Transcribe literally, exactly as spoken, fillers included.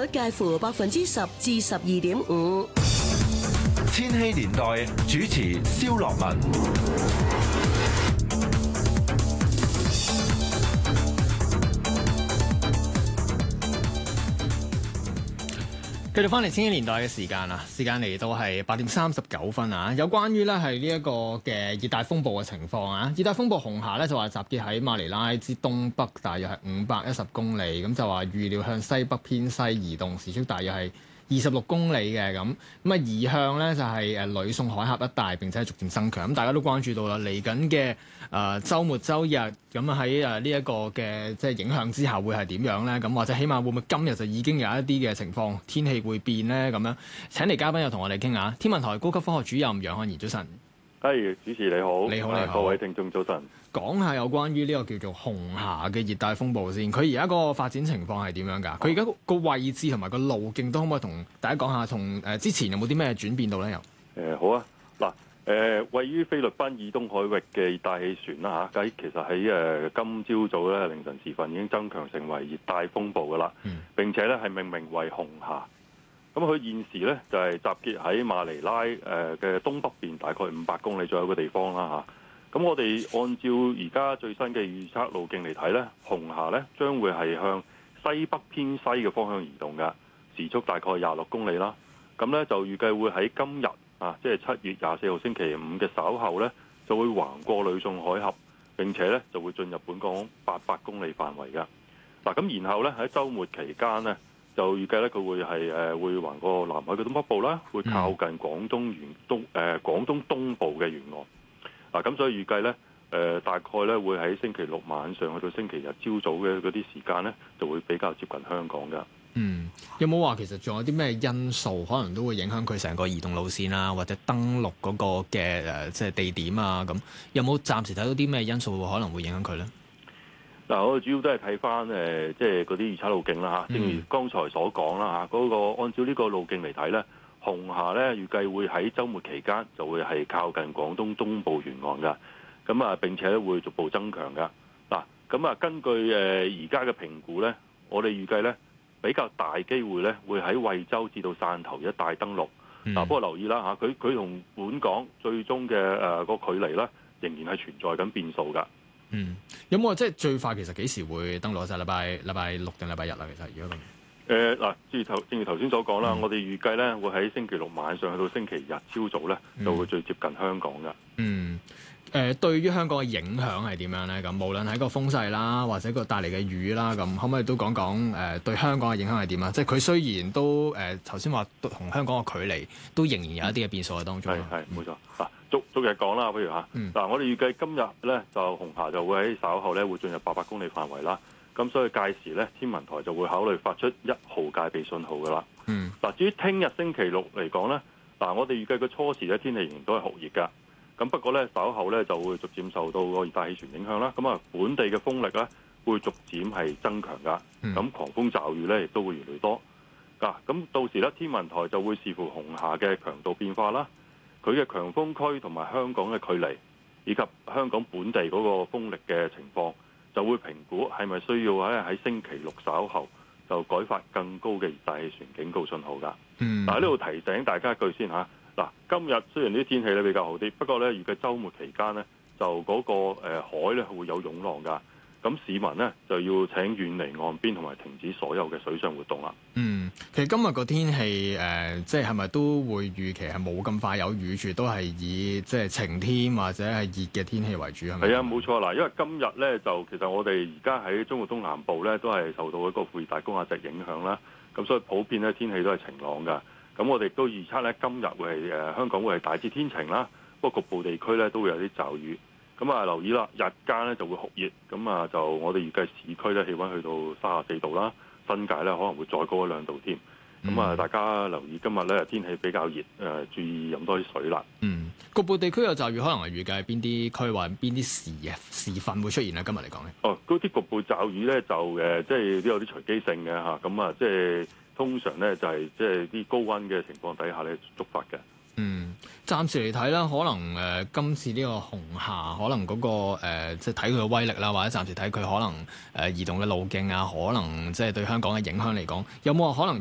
率介乎百分之十至十二點五。 千禧年代主持蕭樂文。 繼續翻嚟千禧年代嘅時間啦，時間嚟到係八點三十九分啊！有關於咧係呢一個嘅熱帶風暴嘅情況啊，熱帶風暴紅霞咧就話集結喺馬尼拉之東北，大約係五百一十公里，咁就話預料向西北偏西移動，時速大約係二十六公里嘅咁，咁啊移向咧就係誒呂宋海峽一帶，並且逐漸增強。咁大家都關注到啦，嚟緊嘅誒週末週日，咁啊喺誒呢一個嘅即係影響之下會係點樣咧？咁或者起碼會唔會今日就已經有一啲嘅情況，天氣會變咧？咁樣請嚟嘉賓又同我哋傾下。天文台高級科學主任楊漢賢，早晨。 係，主持你好， 你好，你好， 各位聽眾早晨。講下有關於呢個叫做紅霞嘅熱帶風暴先，佢而家個發展情況係點樣㗎？佢而家個位置同埋個路徑都可唔可以同大家講下？同誒之前有冇啲咩轉變到咧？又誒、 呃、好啊，嗱誒、呃，位於菲律賓以東海域嘅熱帶氣旋啦嚇，咁其實喺誒、呃、今朝早咧凌晨時分已經增強成為熱帶風暴㗎啦，嗯、並且咧係命名為紅霞。咁佢現時咧就係、是、集結喺馬尼拉誒嘅東北邊大概五百公里左右嘅地方啦嚇。咁我哋按照而家最新嘅預測路徑嚟睇咧，紅霞咧將會係向西北偏西嘅方向移動嘅，時速大概廿六公里啦。咁咧就預計會喺今日啊，即係七月廿四號星期五嘅稍後咧，就會橫過呂宋海峽，並且咧就會進入本港八百公里範圍嘅。嗱，咁然後咧喺週末期間咧，就預計咧佢會係誒會橫過南海嘅東北部啦，會靠近廣東沿東誒、呃、廣東東部嘅沿岸。嗱，咁所以預計咧，誒、呃、大概咧會喺星期六晚上去到星期日朝早嘅嗰啲時間咧，就會比較接近香港㗎。 嗯，有冇話其實仲有啲咩因素可能都會影響佢成個移動路線啊，或者登陸嗰個嘅誒即係地點啊？咁有冇暫時睇到啲咩因素可能會影響佢咧？ 嗱、呃，我主要都係睇翻誒，即係嗰啲預測路徑啦嚇。正如剛才所講啦嚇，嗰、那個按照呢個路徑嚟睇咧。紅霞咧預計會喺週末期間就會係靠近廣東東部沿岸㗎，咁啊並且咧會逐步增強㗎。嗱，咁啊根據誒而家嘅評估咧，我哋預計咧比較大機會咧會喺惠州至到汕頭一帶登陸。嗱、嗯，不過留意啦嚇，佢佢同本港最終嘅誒個距離咧仍然係存在緊變數㗎。 嗯，有冇話即係最快其實幾時會登陸？就係禮拜禮拜六定禮拜日啊？其實如果咁。 誒嗱，正如頭正如頭先所講啦， 嗯、 我哋預計咧會喺星期六晚上去到星期日朝早咧，就會最接近香港㗎。 嗯，誒、呃，對於香港嘅影響係點樣咧？咁無論喺個風勢啦，或者個帶嚟嘅雨啦，咁可唔可以都講講誒對香港嘅影響係點啊？即係佢雖然都誒頭先話同香港嘅距離都仍然有一啲嘅變數喺當中。係係冇錯。嗱，逐逐日講啦，不如嚇。嗱、嗯，我哋預計今日咧就紅霞就會喺稍後咧會進入八百公里範圍啦。咁所以屆時咧，天文台就會考慮發出一號戒備信號噶啦。嗯。嗱，至於聽日星期六嚟講咧，嗱，我哋預計個初時咧天氣仍然都係酷熱噶。咁不過咧稍後咧就會逐漸受到個熱帶氣旋影響啦。咁啊，本地嘅風力咧會逐漸係增強噶。咁、嗯、狂風驟雨咧亦都會越嚟越多。嗱，咁到時咧天文台就會視乎紅霞嘅強度變化啦，佢嘅強風區同埋香港嘅距離，以及香港本地嗰個風力嘅情況。就會評估係咪需要喺喺星期六稍後就改發更高嘅熱帶氣旋警告信號㗎。嗯，嗱喺呢度提醒大家一句先嚇。嗱，今日雖然啲天氣咧比較好啲，不過咧預計週末期間咧就嗰個誒海咧會有湧浪㗎。咁市民呢，就要請遠離岸邊同埋停止所有嘅水上活動啦。嗯，其實今日個天氣誒、呃，即係係咪都會預期係冇咁快有雨住，都係以即係晴天或者係熱嘅天氣為主係咪？ 係啊，冇錯啦。因為今日咧就其實我哋而家喺中國東南部咧都係受到一個副熱帶高壓脊影響啦。咁所以普遍咧天氣都係晴朗㗎。咁我哋都預測咧今日會係誒、呃、香港會係大致天晴啦，不過局部地區咧都會有啲驟雨。咁啊，留意啦，日間咧就會酷熱，咁啊就我哋預計市區咧氣温去到三十四度啦，新界咧可能會再高一兩度添。咁啊、嗯，大家留意今日咧天氣比較熱，誒、呃、注意飲多啲水啦。嗯， 局部地區有驟雨，可能係預計邊啲區或邊啲時啊時分會出現咧？今日嚟講咧， 哦，嗰啲局部驟雨咧就誒，即係都有啲隨機性嘅嚇，咁啊，即係通常咧就係即係啲高温嘅情況底下咧觸發嘅。 嗯，暫時嚟睇啦，可能誒、呃、今次呢個紅霞，可能嗰、那個、呃、即係睇佢嘅威力啦，或者暫時睇佢可能誒、呃、移動嘅路徑啊，可能即係對香港嘅影響嚟講，有冇話可能